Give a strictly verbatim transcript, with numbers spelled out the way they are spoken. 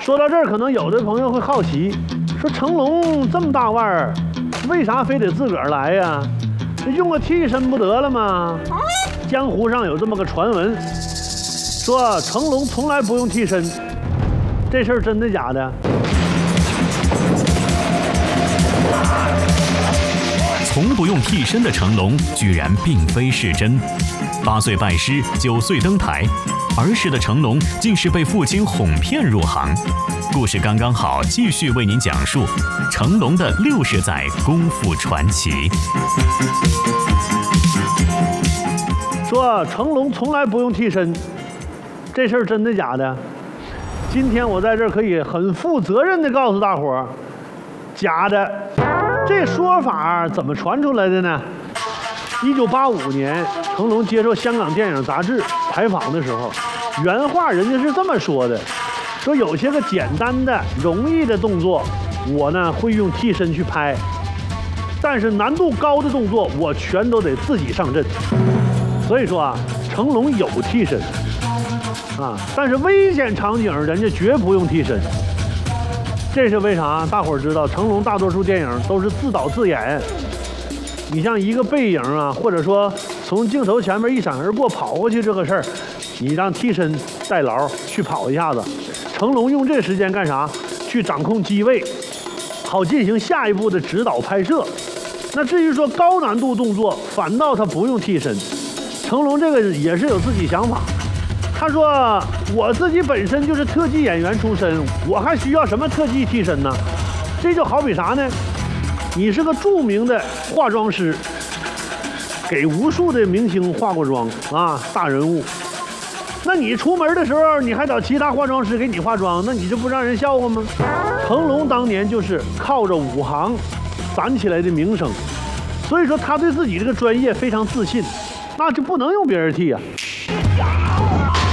说到这儿，可能有的朋友会好奇，说成龙这么大腕儿，为啥非得自个儿来呀？用个替身不得了吗？江湖上有这么个传闻，说成龙从来不用替身，这事儿真的假的？ 从不用替身的成龙，居然并非是真。八岁拜师，九岁登台，儿时的成龙竟是被父亲哄骗入行。故事刚刚好，继续为您讲述成龙的六十载功夫传奇。 说成龙从来不用替身，这事儿真的假的？今天我在这儿可以很负责任地告诉大伙儿，假的。这说法怎么传出来的呢？一九八五年，成龙接受香港电影杂志采访的时候，原话人家是这么说的：说有些个简单的、容易的动作，我呢会用替身去拍，但是难度高的动作，我全都得自己上阵。所以说啊，成龙有替身啊，但是危险场景人家绝不用替身。这是为啥？大伙儿知道，成龙大多数电影都是自导自演。你像一个背影啊，或者说从镜头前面一闪而过跑过去这个事儿，你让替身代劳去跑一下子。成龙用这时间干啥？去掌控机位，好进行下一步的指导拍摄。那至于说高难度动作，反倒他不用替身。成龙这个也是有自己想法。他说：“我自己本身就是特技演员出身，我还需要什么特技替身呢？这就好比啥呢？你是个著名的化妆师，给无数的明星化过妆啊，大人物。那你出门的时候，你还找其他化妆师给你化妆，那你这不让人笑话吗？”成龙当年就是靠着武行攒起来的名声，所以说他对自己这个专业非常自信，那就不能用别人替啊。